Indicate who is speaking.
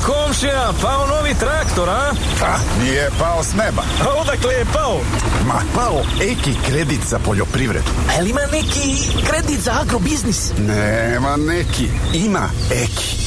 Speaker 1: komšija, pao novi traktor, a?
Speaker 2: Pa, nije pao s neba.
Speaker 1: A odakle je pao?
Speaker 2: Ma, pao Eki kredit za poljoprivredu.
Speaker 1: A jel ima neki kredit za agrobiznis?
Speaker 2: Nema neki, ima Eki.